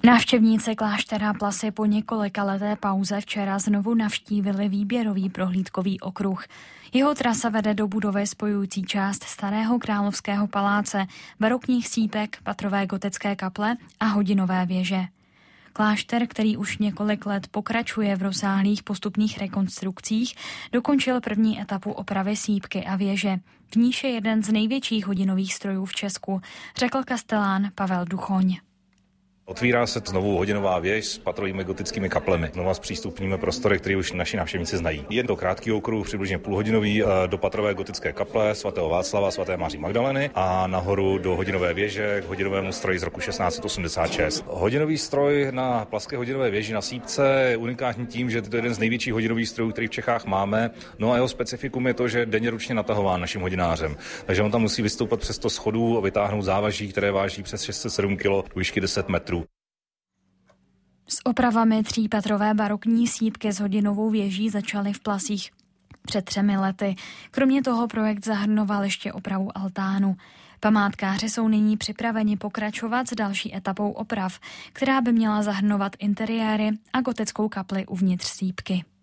Návštěvníci kláštera Plasy po několikaleté pauze včera znovu navštívili výběrový prohlídkový okruh. Jeho trasa vede do budovy spojující část Starého královského paláce, barokních sýpek, patrové gotické kaple a hodinové věže. Klášter, který už několik let pokračuje v rozsáhlých postupných rekonstrukcích, dokončil první etapu opravy sýpky a věže. V níž je jeden z největších hodinových strojů v Česku, řekl kastelán Pavel Duchoň. Otvírá se znovu hodinová věž s patrovými gotickými kaplemi. Znova zpřístupníme prostory, které už naši návštěvníci znají. Je to krátký okruh, přibližně půlhodinový, do patrové gotické kaple svatého Václava, svaté Maří Magdaleny a nahoru do hodinové věže k hodinovému stroji z roku 1686. Hodinový stroj na Plaské hodinové věži na sýpce je unikátní tím, že to je jeden z největších hodinových strojů, který v Čechách máme. No a jeho specifikum je to, že je denně ručně natahován naším hodinářem. Takže on tam musí vystoupat přes 100 schodů a vytáhnout závaží, které váží přes 607 kg, výšky 10 metrů. S opravami třípatrové barokní sýpky s hodinovou věží začaly v Plasích před 3 lety. Kromě toho projekt zahrnoval ještě opravu altánu. Památkáři jsou nyní připraveni pokračovat s další etapou oprav, která by měla zahrnovat interiéry a gotickou kapli uvnitř sýpky.